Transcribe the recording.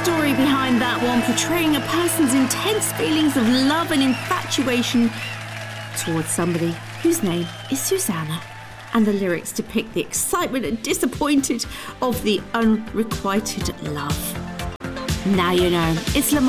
story behind that one, portraying a person's intense feelings of love and infatuation towards somebody whose name is Susanna. And the lyrics depict the excitement and disappointed of the unrequited love. Now you know, it's Lamar.